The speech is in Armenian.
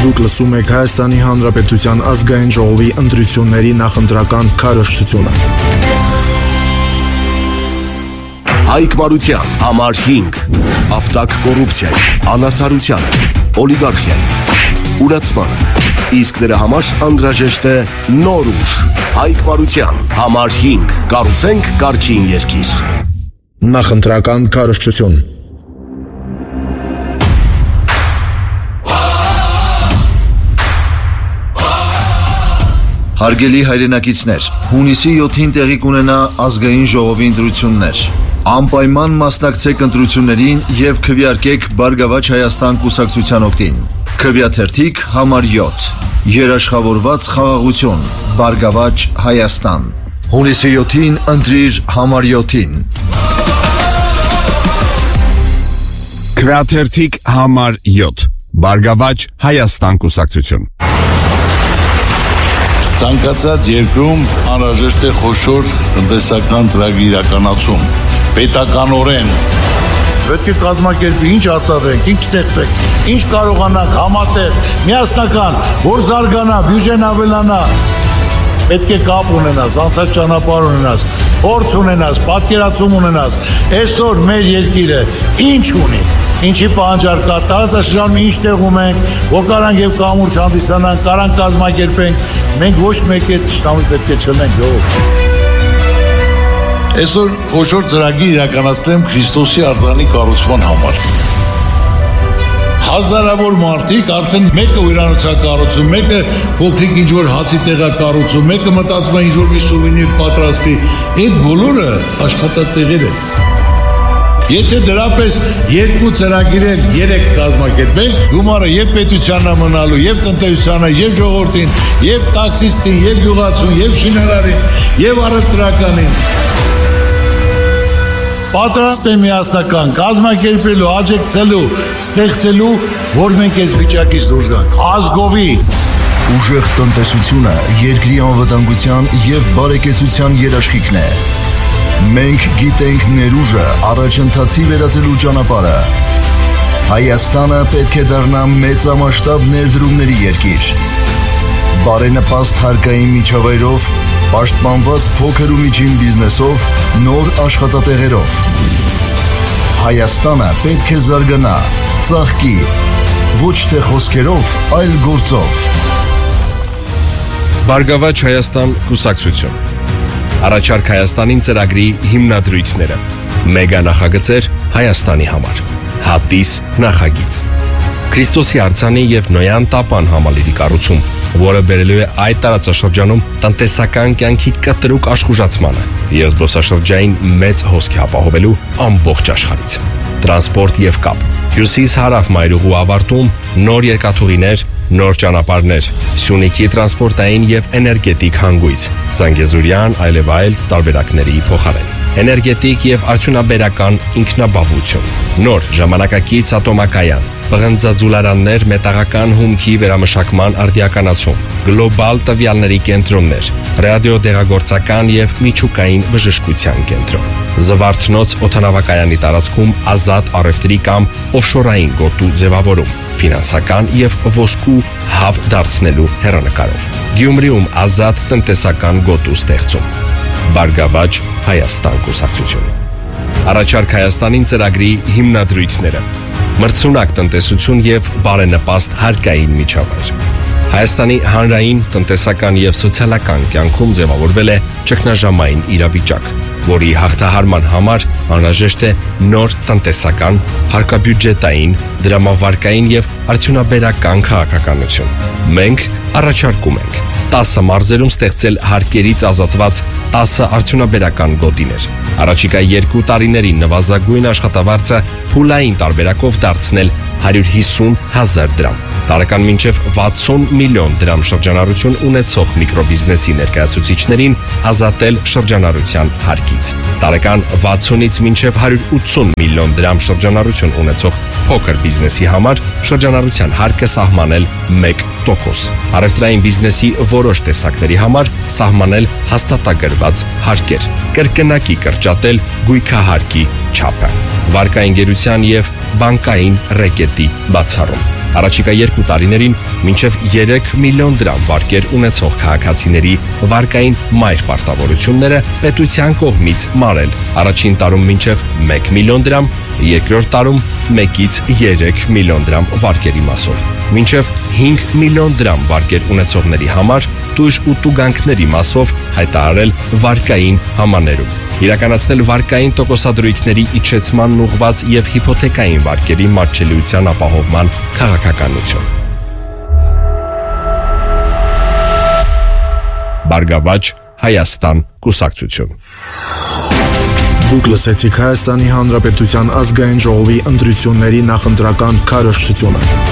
Դուք լսում եք Հայաստանի Հանրապետության ազգային ժողովի ընտրությունների նախընտրական քարոզչությունը։ Հայկ Մարության համար 5. Ապտակ կոռուպցիայի, անարդարությանը, օլիգարխիայի, ուրացմանը։ Իսկ դրա համար անհրաժեշտ է նոր ուժ։ Հայկ Մարության համար 5. Կառուցենք կարգին երկիր։ Նախընտրական քարոզչություն։ Հարգելի հայրենակիցներ, հունիսի 7-ին տեղի կունենա ազգային ժողովի ընտրություններ։ Անպայման մասնակցեք ընտրություններին եւ քվեարկեք Բարգավաճ Հայաստան կուսակցության օգտին։ Քվեաթերթիկ համար 7. Երաշխավորված խաղաղություն, Բարգավաճ Հայաստան։ Հունիսի 7-ին ընտրիր համար 7-ին։ Քվեաթերթիկ համար 7. Բարգավաճ Հայաստան կուսակցություն։ Ցանկացած երկրում անհրաժեշտ է խոշոր տնտեսական ծրագրի իրականացում, պետականորեն։ Պետք է կազմակերպի, ինչ արտադրենք, ինչ ստեղծենք, ինչ կարողանանք համատեղ, միասնական, որ զարգանա, բյուջեն ավելանա։ Պետք է կապ ունենաս, անցած ճանապարհ ունենաս, փորձ ունենաս, պատկերացում ունենաս։ Այսօր մեր երկիրը ինչ ունի, ինչի պահանջարկ կա, տարածաշրջանում ինչ տեղում ենք, որ կարանք եւ կամուրջ հանդիսանանք, կարանք կազմակերպենք, մենք ոչ մեկ է ճշտամիտ պետք է չլինենք ժողով։ Այսօր խոշոր ծրագիր իրականացնեմ Քրիստոսի արձանի կառուցման համար։ Հազարավոր մարդիկ արդեն մեկը հյուրանոցակառուցում, մեկը փոքրիկ ինչ-որ հացի տեղակառուցում, մեկը մտածում է ինչ-որ մի սուվենիր պատրաստի։ Այդ բոլորը աշխատատեղեր են։ Եթե դրապես 2 ծրագիրել 3 կազմակերպենք, գումարը եւ պետությանն է մնալու, եւ տնտեսությանը, եւ ժողովրդին, եւ տաքսիստին, եւ գյուղացուն, եւ շինարարին, եւ առևտրականին։ Պատրաստ է միասնական, կազմակերպելու, աջակցելու, ստեղծելու, որ մենք այս վիճակից դուրս գանք։ Ազգովի։ Ուժեղ տնտեսությունը երկրի անվտանգության եւ բարեկեցության երաշխիքն է։ Մենք գիտենք ներուժը առաջընթացի վերածելու ճանապարհը։ Հայաստանը պետք է դառնա մեծամասշտաբ ներդրումների երկիր։ Բարենպաստ հարկային միջավայրով, պաշտպանված փոքր ու միջին բիզնեսով, նոր աշխատատեղերով։ Հայաստանը պետք է զարգանա, ծաղկի, ոչ թե խոսքերով, այլ գործով։ Բարգավաճ Հայաստան կուսակցություն։ Առաջարկ Հայաստանին ծրագրի հիմնադրույթները։ Մեգա նախագծեր Հայաստանի համար։ Հատիս նախագիծ։ Քրիստոսի արձանի եւ Նոյան տապան համալիրի կառուցում, որը բերելու է այդ տարածաշրջանում տնտեսական կյանքի կտրուկ աշխուժացմանը եւ զբոսաշրջային մեծ հոսքի ապահովելու ամբողջ աշխարհից։ Տրանսպորտ եւ կապ։ Հյուսիս-հարավ մայրուղու ավարտում նոր երկաթուղիներ, նոր ճանապարհներ, Սյունիքի տրանսպորտային եւ էներգետիկ հանգույց, Զանգեզուրյան այլև այլ տարբերակների փոխարեն։ Էներգետիկ եւ արդյունաբերական ինքնաբավություն, նոր ժամանակակից ատոմակայան, պղնձաձուլարաններ մետաղական հումքի վերամշակման արդիականացում, գլոբալ տվյալների կենտրոններ, ռադիոդեղագործական եւ միջուկային բժշկության կենտրոն, Զվարթնոց օդանավակայանի տարածքում ազատ առևտրի կամ օֆշորային գոտու ձևավորում, ֆինանսական եւ ոսկու հաբ դարձնելու հեռանկարով, Գյումրիում ազատ տնտեսական գոտու ստեղծում, Բարգավաճ Հայաստան կուսակցություն։ Առաջարկ Հայաստանին ծրագրի հիմնադրույթները։ Մրցունակ տնտեսություն եւ բարենպաստ հարկային միջավայր։ Հայաստանի հանրային, տնտեսական եւ սոցիալական կյանքում ձևավորվել է ճգնաժամային իրավիճակ, որի հաղթահարման համար անհրաժեշտ է նոր տնտեսական, հարկաբյուջետային, դրամավարկային եւ արդյունաբերական քաղաքականություն։ Մենք առաջարկում ենք 10 մարզերում ստեղծել հարկերից ազատված 10 արդյունաբերական գոտիներ։ Առաջիկա 2 տարիներին նվազագույն աշխատավարձը փուլային տարբերակով դարձնել 150,000 դրամ։ Տարեկան մինչև 60 միլիոն դրամ շրջանառություն ունեցող միկրոբիզնեսի ներկայացուցիչներին ազատել շրջանառության հարկից։ Տարեկան 60-ից մինչև 180 միլիոն դրամ շրջանառություն ունեցող փոքր բիզնեսի համար շրջանառության հարկը սահմանել 1%։ Առևտրային բիզնեսի որոշ տեսակների համար սահմանել հաստատագրված հարկեր։ Կրկնակի կրճատել գույքահարկի չափը։ Վարկային գերության եւ բանկային ռեկետի բացառում։ Առաջիկա 2 տարիներին մինչև 3 միլիոն դրամ վարկեր ունեցող քաղաքացիների վարկային մայր պարտավորությունները պետության կողմից մարել։ Առաջին տարում մինչև 1 միլիոն դրամ, երկրորդ տարում 1-ից 3 միլիոն դրամ վարկերի մասով։ Մինչև 5 միլիոն դրամ վարկեր ունեցողների համար տույժ ու տուգանքների մասով հայտարարել վարկային համաներում։ Իրականացնել վարկային տոկոսադրույքների իջեցմանն ուղղված եւ հիփոթեկային վարկերի մատչելիության ապահովման քաղաքականություն։ Բարգավաճ Հայաստան կուսակցություն։ Դուք լսեցիք Հայաստանի Հանրապետության ազգային ժողովի ընտրությունների նախընտրական քարոզչությունը։